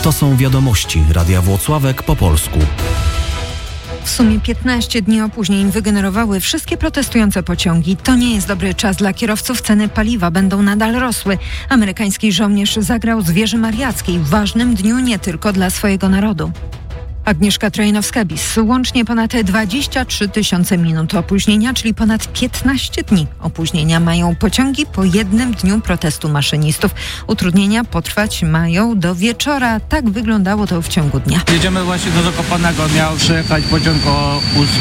To są wiadomości Radia Włocławek po polsku. W sumie 15 dni opóźnień wygenerowały wszystkie protestujące pociągi. To nie jest dobry czas dla kierowców. Ceny paliwa będą nadal rosły. Amerykański żołnierz zagrał z wieży mariackiej w ważnym dniu nie tylko dla swojego narodu. Agnieszka Trojanowska-Bis. Łącznie ponad 23 000 minut opóźnienia, czyli ponad 15 dni opóźnienia mają pociągi po jednym dniu protestu maszynistów. Utrudnienia potrwać mają do wieczora. Tak wyglądało to w ciągu dnia. Jedziemy właśnie do Zakopanego. Miał przyjechać pociąg o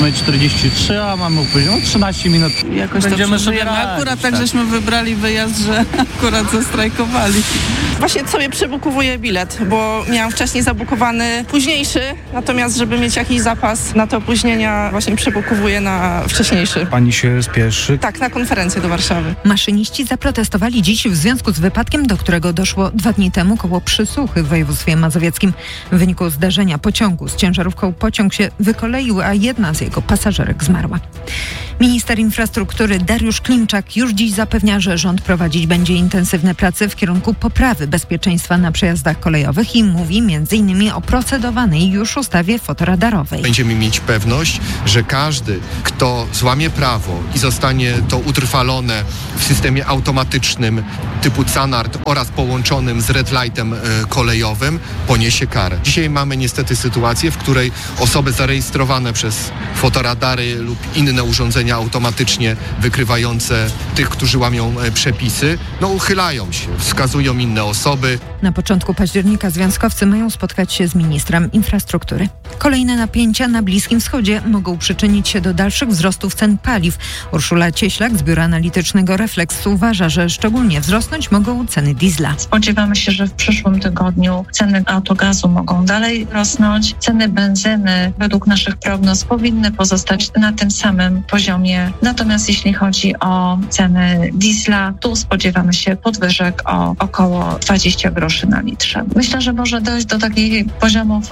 8:43, a mamy opóźnienie 13 minut. Jakoś będziemy to sobie akurat radzić, tak żeśmy wybrali wyjazd, że akurat zastrajkowali. Właśnie sobie przebukowuję bilet, bo miałam wcześniej zabukowany późniejszy, natomiast żeby mieć jakiś zapas na te opóźnienia, właśnie przebukowuję na wcześniejszy. Pani się spieszy? Tak, na konferencję do Warszawy. Maszyniści zaprotestowali dziś w związku z wypadkiem, do którego doszło 2 dni temu koło Przysuchy w województwie mazowieckim. W wyniku zdarzenia pociągu z ciężarówką pociąg się wykoleił, a jedna z jego pasażerek zmarła. Minister infrastruktury Dariusz Klimczak już dziś zapewnia, że rząd prowadzić będzie intensywne prace w kierunku poprawy bezpieczeństwa na przejazdach kolejowych i mówi m.in. o procedowanej już ustawie fotoradarowej. Będziemy mieć pewność, że każdy, kto złamie prawo i zostanie to utrwalone w systemie automatycznym typu CANARD oraz połączonym z red lightem kolejowym, poniesie karę. Dzisiaj mamy niestety sytuację, w której osoby zarejestrowane przez fotoradary lub inne urządzenia automatycznie wykrywające tych, którzy łamią przepisy, uchylają się, wskazują inne osoby. Na początku października związkowcy mają spotkać się z ministrem infrastruktury. Kolejne napięcia na Bliskim Wschodzie mogą przyczynić się do dalszych wzrostów cen paliw. Urszula Cieślak z Biura Analitycznego Refleks uważa, że szczególnie wzrosnąć mogą ceny diesla. Spodziewamy się, że w przyszłym tygodniu ceny autogazu mogą dalej rosnąć. Ceny benzyny według naszych prognoz powinny pozostać na tym samym poziomie. Natomiast jeśli chodzi o ceny diesla, tu spodziewamy się podwyżek o około 20 groszy na litrze. Myślę, że może dojść do takich poziomów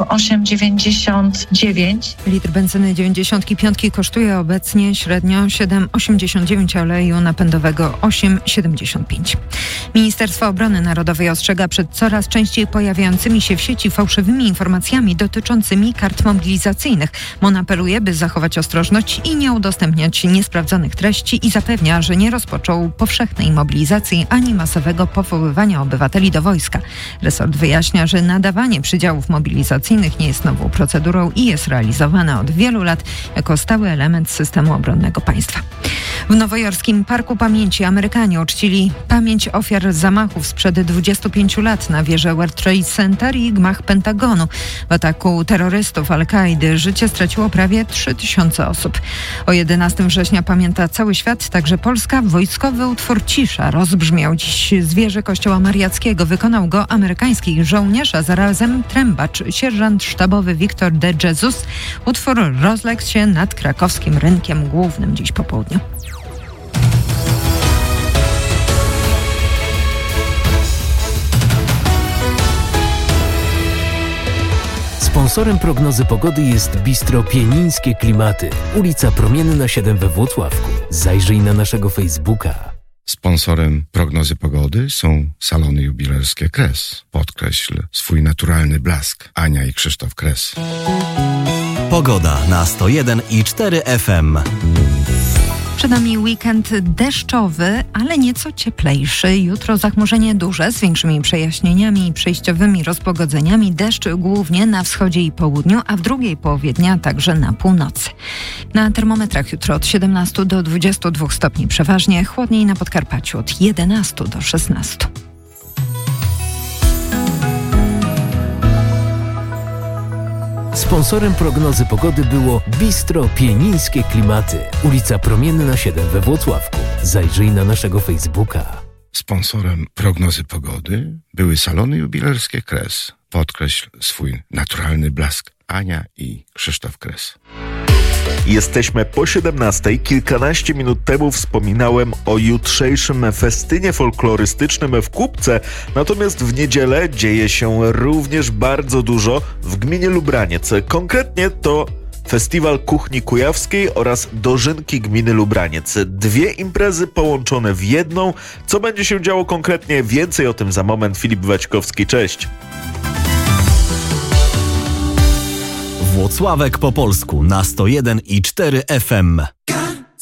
8,99. Litr benzyny 95 kosztuje obecnie średnio 7,89, oleju napędowego 8,75. Ministerstwo Obrony Narodowej ostrzega przed coraz częściej pojawiającymi się w sieci fałszywymi informacjami dotyczącymi kart mobilizacyjnych. MON apeluje, by zachować ostrożność i nie udostępniać niesprawdzonych treści i zapewnia, że nie rozpoczął powszechnej mobilizacji ani masowego powoływania obywateli do wojska. Resort wyjaśnia, że nadawanie przydziałów mobilizacyjnych nie jest nową procedurą i jest realizowane od wielu lat jako stały element systemu obronnego państwa. W nowojorskim Parku Pamięci Amerykanie uczcili pamięć ofiar zamachów sprzed 25 lat na wieżę World Trade Center i gmach Pentagonu. W ataku terrorystów Al-Kaidy życie straciło prawie 3000 osób. O 11 września pamięta cały świat, także Polska. Wojskowy utwór Cisza rozbrzmiał dziś z wieży Kościoła Mariackiego. Wykonał go amerykański żołnierz, a zarazem trębacz, sierżant sztabowy Victor de Jesus. Utwór rozległ się nad krakowskim rynkiem głównym dziś po południu. Sponsorem prognozy pogody jest Bistro Pienińskie Klimaty, ulica Promienna 7 we Włocławku. Zajrzyj na naszego Facebooka. Sponsorem prognozy pogody są salony jubilerskie Kres. Podkreśl swój naturalny blask. Ania i Krzysztof Kres. Pogoda na 101,4 FM. Przed nami weekend deszczowy, ale nieco cieplejszy. Jutro zachmurzenie duże z większymi przejaśnieniami i przejściowymi rozpogodzeniami. Deszcz głównie na wschodzie i południu, a w drugiej połowie dnia także na północy. Na termometrach jutro od 17 do 22 stopni przeważnie, chłodniej na Podkarpaciu od 11 do 16. Sponsorem prognozy pogody było Bistro Pienińskie Klimaty, ulica Promienna 7 we Włocławku. Zajrzyj na naszego Facebooka. Sponsorem prognozy pogody były salony jubilerskie Kres. Podkreśl swój naturalny blask. Ania i Krzysztof Kres. Jesteśmy po 17:00. Kilkanaście minut temu wspominałem o jutrzejszym festynie folklorystycznym w Kupce, natomiast w niedzielę dzieje się również bardzo dużo w gminie Lubraniec. Konkretnie to Festiwal Kuchni Kujawskiej oraz Dożynki gminy Lubraniec. Dwie imprezy połączone w jedną. Co będzie się działo konkretnie? Więcej o tym za moment. Filip Waćkowski, cześć. Włocławek po polsku na 101,4 FM.